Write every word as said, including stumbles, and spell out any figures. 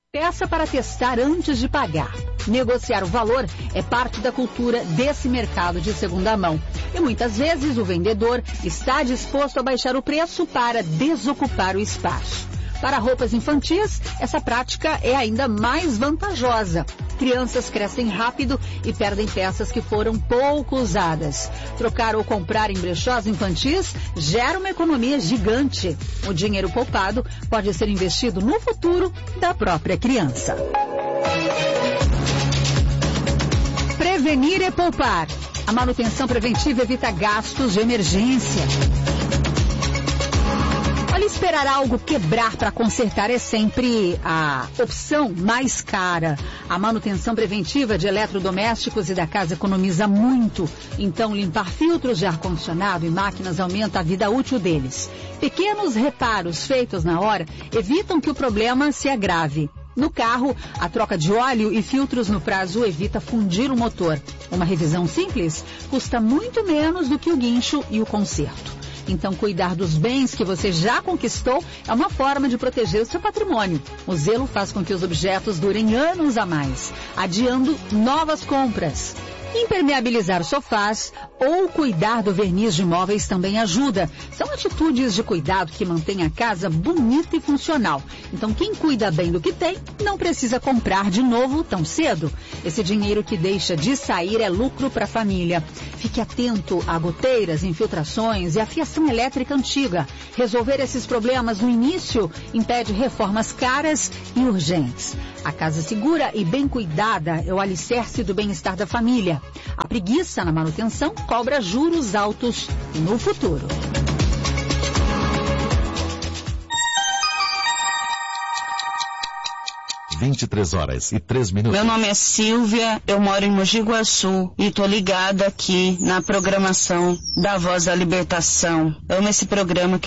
Peça para testar antes de pagar. Negociar o valor é parte da cultura desse mercado de segunda mão. E muitas vezes o vendedor está disposto a baixar o preço para desocupar o espaço. Para roupas infantis, essa prática é ainda mais vantajosa. Crianças crescem rápido e perdem peças que foram pouco usadas. Trocar ou comprar em brechós infantis gera uma economia gigante. O dinheiro poupado pode ser investido no futuro da própria criança. Prevenir é poupar. A manutenção preventiva evita gastos de emergência. Olha, esperar algo quebrar para consertar é sempre a opção mais cara. A manutenção preventiva de eletrodomésticos e da casa economiza muito. Então, limpar filtros de ar-condicionado e máquinas aumenta a vida útil deles. Pequenos reparos feitos na hora evitam que o problema se agrave. No carro, a troca de óleo e filtros no prazo evita fundir o motor. Uma revisão simples custa muito menos do que o guincho e o conserto. Então, cuidar dos bens que você já conquistou é uma forma de proteger o seu patrimônio. O zelo faz com que os objetos durem anos a mais, adiando novas compras. Impermeabilizar sofás ou cuidar do verniz de móveis também ajuda. São atitudes de cuidado que mantêm a casa bonita e funcional. Então, quem cuida bem do que tem, não precisa comprar de novo tão cedo. Esse dinheiro que deixa de sair é lucro para a família. Fique atento a goteiras, infiltrações e a fiação elétrica antiga. Resolver esses problemas no início impede reformas caras e urgentes. A casa segura e bem cuidada é o alicerce do bem-estar da família. A preguiça na manutenção cobra juros altos no futuro. vinte e três horas e três minutos. Meu nome é Silvia, eu moro em Mogi Guaçu e tô ligada aqui na programação da Voz da Libertação. Amo esse programa que